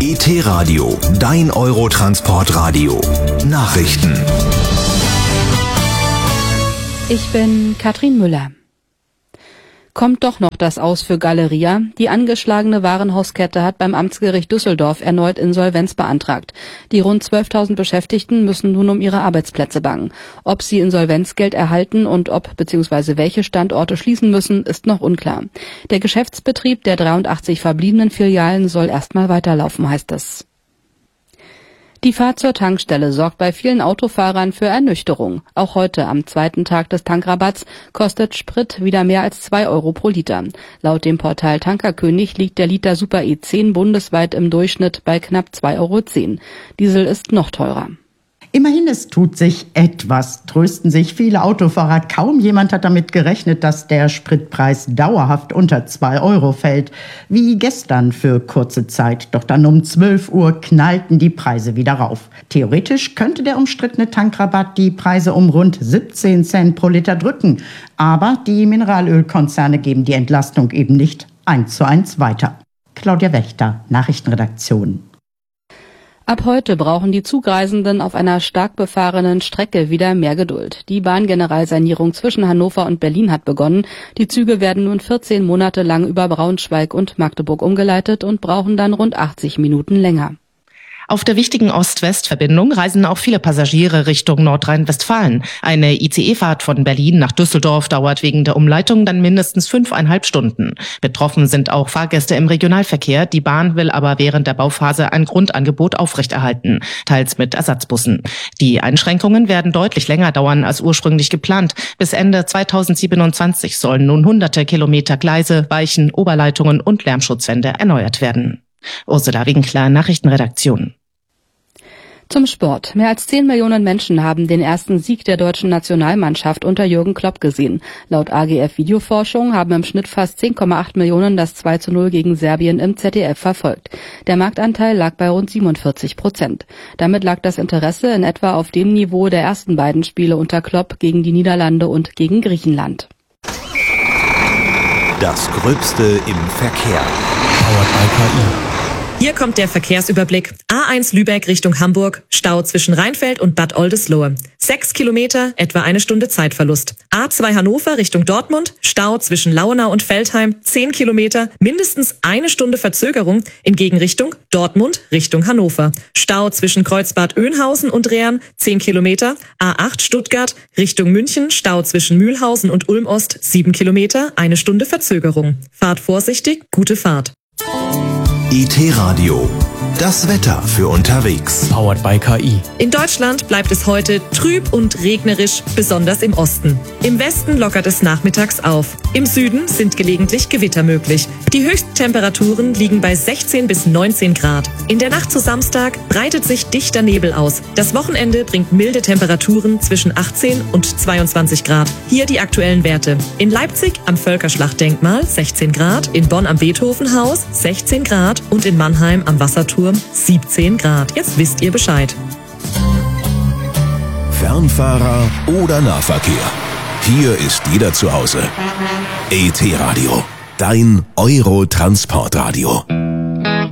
ET-Radio, dein Eurotransportradio. Nachrichten. Ich bin Katrin Müller. Kommt doch noch das Aus für Galeria. Die angeschlagene Warenhauskette hat beim Amtsgericht Düsseldorf erneut Insolvenz beantragt. Die rund 12.000 Beschäftigten müssen nun um ihre Arbeitsplätze bangen. Ob sie Insolvenzgeld erhalten und ob bzw. welche Standorte schließen müssen, ist noch unklar. Der Geschäftsbetrieb der 83 verbliebenen Filialen soll erstmal weiterlaufen, heißt es. Die Fahrt zur Tankstelle sorgt bei vielen Autofahrern für Ernüchterung. Auch heute, am zweiten Tag des Tankrabatts, kostet Sprit wieder mehr als 2 Euro pro Liter. Laut dem Portal Tankerkönig liegt der Liter Super E10 bundesweit im Durchschnitt bei knapp 2,10 Euro. Diesel ist noch teurer. Immerhin, es tut sich etwas, trösten sich viele Autofahrer. Kaum jemand hat damit gerechnet, dass der Spritpreis dauerhaft unter 2 Euro fällt. Wie gestern für kurze Zeit. Doch dann um 12 Uhr knallten die Preise wieder rauf. Theoretisch könnte der umstrittene Tankrabatt die Preise um rund 17 Cent pro Liter drücken. Aber die Mineralölkonzerne geben die Entlastung eben nicht 1:1 weiter. Claudia Wächter, Nachrichtenredaktion. Ab heute brauchen die Zugreisenden auf einer stark befahrenen Strecke wieder mehr Geduld. Die Bahngeneralsanierung zwischen Hannover und Berlin hat begonnen. Die Züge werden nun 14 Monate lang über Braunschweig und Magdeburg umgeleitet und brauchen dann rund 80 Minuten länger. Auf der wichtigen Ost-West-Verbindung reisen auch viele Passagiere Richtung Nordrhein-Westfalen. Eine ICE-Fahrt von Berlin nach Düsseldorf dauert wegen der Umleitung dann mindestens 5,5 Stunden. Betroffen sind auch Fahrgäste im Regionalverkehr. Die Bahn will aber während der Bauphase ein Grundangebot aufrechterhalten, teils mit Ersatzbussen. Die Einschränkungen werden deutlich länger dauern als ursprünglich geplant. Bis Ende 2027 sollen nun hunderte Kilometer Gleise, Weichen, Oberleitungen und Lärmschutzwände erneuert werden. Ursula Winkler, Nachrichtenredaktion. Zum Sport. Mehr als 10 Millionen Menschen haben den ersten Sieg der deutschen Nationalmannschaft unter Jürgen Klopp gesehen. Laut AGF Videoforschung haben im Schnitt fast 10,8 Millionen das 2:0 gegen Serbien im ZDF verfolgt. Der Marktanteil lag bei rund 47%. Damit lag das Interesse in etwa auf dem Niveau der ersten beiden Spiele unter Klopp gegen die Niederlande und gegen Griechenland. Das Gröbste im Verkehr. Powered by KI. Hier kommt der Verkehrsüberblick. A1 Lübeck Richtung Hamburg, Stau zwischen Rheinfeld und Bad Oldesloe. 6 Kilometer, etwa 1 Stunde Zeitverlust. A2 Hannover Richtung Dortmund, Stau zwischen Lauenau und Veltheim, 10 Kilometer, mindestens 1 Stunde Verzögerung in Gegenrichtung Dortmund Richtung Hannover. Stau zwischen Kreuzbad Oeynhausen und Rehren, 10 Kilometer. A8 Stuttgart Richtung München, Stau zwischen Mühlhausen und Ulm Ost, 7 Kilometer, 1 Stunde Verzögerung. Fahrt vorsichtig, gute Fahrt. ET-Radio, das Wetter für unterwegs. Powered by KI. In Deutschland bleibt es heute trüb und regnerisch, besonders im Osten. Im Westen lockert es nachmittags auf. Im Süden sind gelegentlich Gewitter möglich. Die höchsten Temperaturen liegen bei 16 bis 19 Grad. In der Nacht zu Samstag breitet sich dichter Nebel aus. Das Wochenende bringt milde Temperaturen zwischen 18 und 22 Grad. Hier die aktuellen Werte. In Leipzig am Völkerschlachtdenkmal 16 Grad, in Bonn am Beethovenhaus 16 Grad und in Mannheim am Wasserturm 17 Grad. Jetzt wisst ihr Bescheid. Fernfahrer oder Nahverkehr. Hier ist jeder zu Hause. ET-Radio, dein Eurotransportradio.